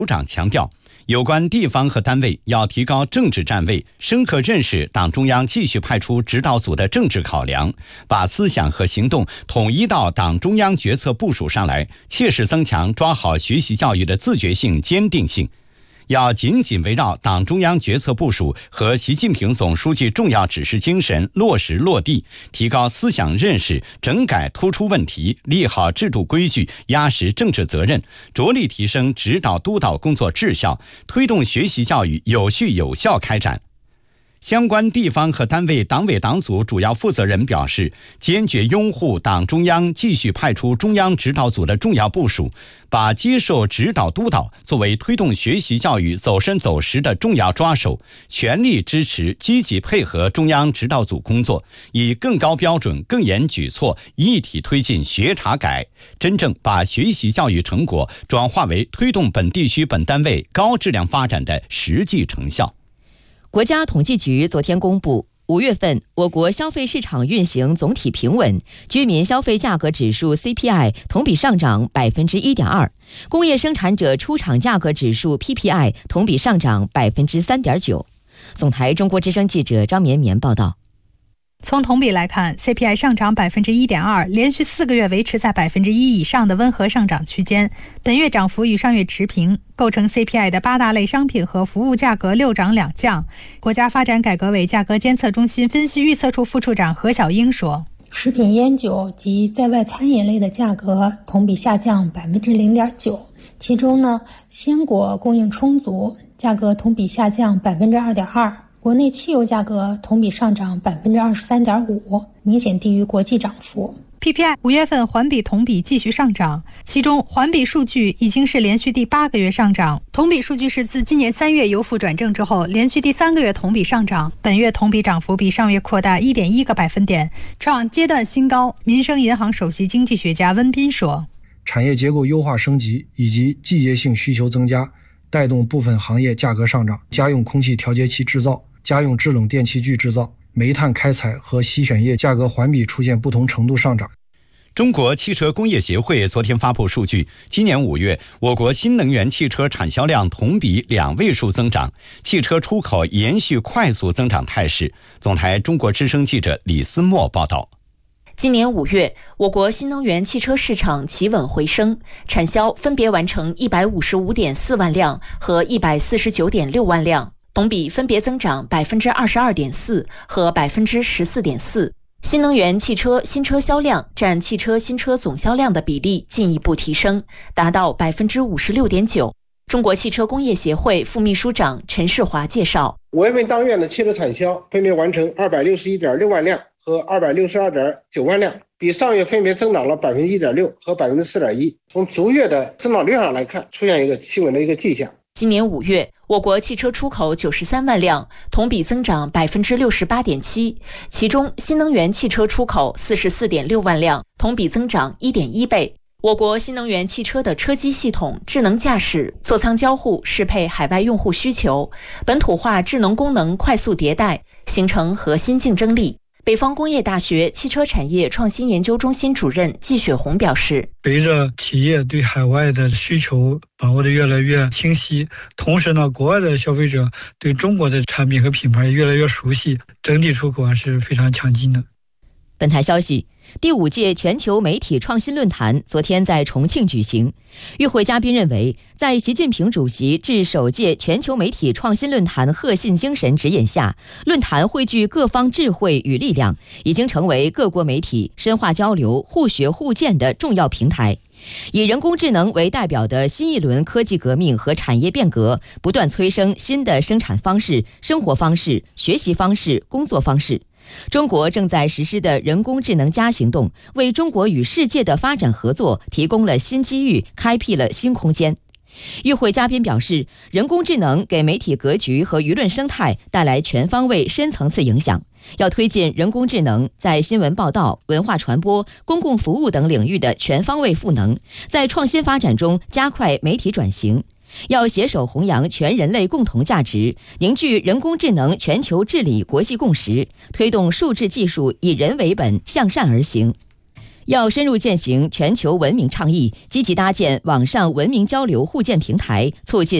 部长强调，有关地方和单位要提高政治站位，深刻认识党中央继续派出指导组的政治考量，把思想和行动统一到党中央决策部署上来，切实增强抓好学习教育的自觉性、坚定性。要紧紧围绕党中央决策部署和习近平总书记重要指示精神落实落地，提高思想认识，整改突出问题，立好制度规矩，压实政治责任，着力提升指导督导工作质效，推动学习教育有序有效开展。相关地方和单位党委党组主要负责人表示，坚决拥护党中央继续派出中央指导组的重要部署，把接受指导督导作为推动学习教育走深走实的重要抓手，全力支持积极配合中央指导组工作，以更高标准、更严举措一体推进学查改，真正把学习教育成果转化为推动本地区本单位高质量发展的实际成效。 国家统计局昨天公布，5月份我国消费市场运行总体平稳，居民消费价格指数 CPI 同比上涨 1.2%， 工业生产者出厂价格指数 PPI 同比上涨 3.9%。 总台中国之声记者张绵绵报道。 从同比来看， CPI 上涨 1.2%， 连续4个月维持在 1% 以上的温和上涨区间，本月涨幅与上月持平。构成 CPI 的8大类商品和服务价格6涨2降。国家发展改革委价格监测中心分析预测处副处长何小英说， 食品烟酒及在外餐饮类的价格同比下降 0.9%， 其中呢，鲜果供应充足，价格同比下降 2.2%，国内汽油价格同比上涨 23.5%， 明显低于国际涨幅。 PPI 5月份环比同比继续上涨，其中环比数据已经是连续第8个月上涨，同比数据是自今年3月由负转正之后连续第3个月同比上涨，本月同比涨幅比上月扩大 1.1个百分点，创阶段新高。民生银行首席经济学家温彬说， 产业结构优化升级以及季节性需求增加，带动部分行业价格上涨，家用空气调节器制造、家用制冷电器具制造、煤炭开采和洗选液价格环比出现不同程度上涨。 中国汽车工业协会昨天发布数据，今年5月，我国新能源汽车产销量同比2位数增长，汽车出口延续快速增长态势。总台中国之声记者李思墨报道。 今年5月，我国新能源汽车市场企稳回升，产销分别完成155.4万辆和149.6万辆，同比分别增长 22.4% 和 14.4%。新能源汽车新车销量占汽车新车总销量的比例进一步提升，达到 56.9%。 中国汽车工业协会副秘书长陈世华介绍 ，5月份当月的汽车产销分别完成 261.6 万辆和 262.9 万辆，比上月分别增长了 1.6% 和 4.1%。 从逐月的增长率上来看，出现一个企稳的一个迹象。 今年5月，我国汽车出口93万辆，同比增长 68.7%， 其中新能源汽车出口 44.6 万辆，同比增长 1.1 倍。我国新能源汽车的车机系统、智能驾驶、座舱交互适配海外用户需求，本土化智能功能快速迭代，形成核心竞争力。北方工业大学汽车产业创新研究中心主任季雪红表示， 随着企业对海外的需求把握的越来越清晰，同时呢，国外的消费者对中国的产品和品牌也越来越熟悉，整体出口是非常强劲的。 本台消息，第5届全球媒体创新论坛昨天在重庆举行。与会嘉宾认为，在习近平主席致首届全球媒体创新论坛贺信精神指引下，论坛汇聚各方智慧与力量，已经成为各国媒体深化交流、互学互鉴的重要平台。以人工智能为代表的新一轮科技革命和产业变革，不断催生新的生产方式、生活方式、学习方式、工作方式。中国正在实施的人工智能+行动，为中国与世界的发展合作提供了新机遇，开辟了新空间。与会嘉宾表示，人工智能给媒体格局和舆论生态带来全方位、深层次影响，要推进人工智能在新闻报道、文化传播、公共服务等领域的全方位赋能，在创新发展中加快媒体转型。要携手弘扬全人类共同价值，凝聚人工智能全球治理国际共识，推动数字技术以人为本，向善而行。 要深入践行全球文明倡议，积极搭建网上文明交流互鉴平台，促进